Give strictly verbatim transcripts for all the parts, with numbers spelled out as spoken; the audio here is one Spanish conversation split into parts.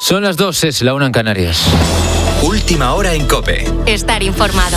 Son las dos, es la una en Canarias. Última hora en COPE. Estar informado.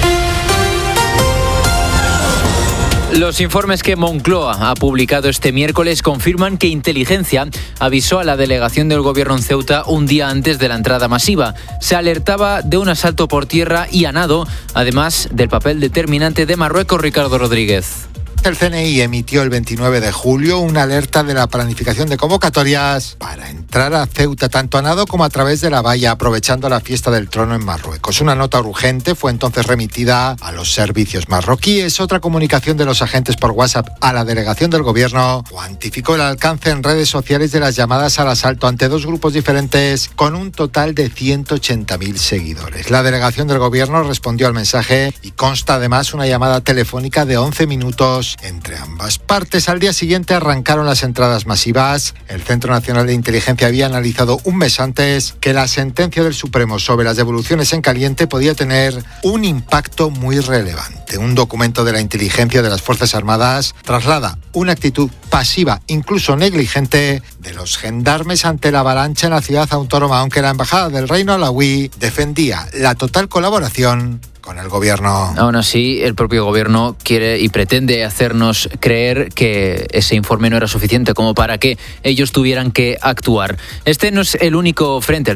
Los informes que Moncloa ha publicado este miércoles confirman que Inteligencia avisó a la delegación del gobierno en Ceuta un día antes de la entrada masiva. Se alertaba de un asalto por tierra y a nado, además del papel determinante de Marruecos. Ricardo Rodríguez. El C N I emitió el veintinueve de julio una alerta de la planificación de convocatorias para entrar a Ceuta tanto a nado como a través de la valla, aprovechando la fiesta del trono en Marruecos. Una nota urgente fue entonces remitida a los servicios marroquíes. Otra comunicación de los agentes por WhatsApp a la delegación del gobierno cuantificó el alcance en redes sociales de las llamadas al asalto ante dos grupos diferentes con un total de ciento ochenta mil seguidores. La delegación del gobierno respondió al mensaje y consta además una llamada telefónica de once minutos entre ambas partes. Al día siguiente arrancaron las entradas masivas. El Centro Nacional de Inteligencia había analizado un mes antes que la sentencia del Supremo sobre las devoluciones en caliente podía tener un impacto muy relevante. Un documento de la inteligencia de las Fuerzas Armadas traslada una actitud pasiva, incluso negligente, de los gendarmes ante la avalancha en la ciudad autónoma, aunque la Embajada del Reino Alauí defendía la total colaboración con el gobierno. Aún así, el propio gobierno quiere y pretende hacernos creer que ese informe no era suficiente como para que ellos tuvieran que actuar. Este no es el único frente